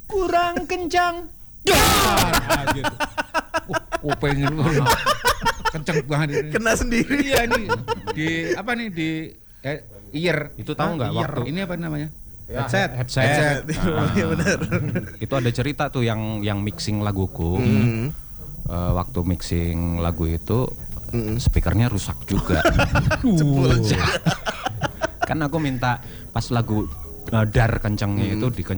kurang kencang. Gitu. Pengen kenceng banget ini. Kena sendiri. Iya nih di apa nih di ear. Itu tahu nggak waktu ini apa namanya? headset. Iya benar. Itu ada cerita tuh yang mixing laguku. Waktu mixing lagu itu speakernya rusak juga. Kan aku minta pas lagu dar kencengnya itu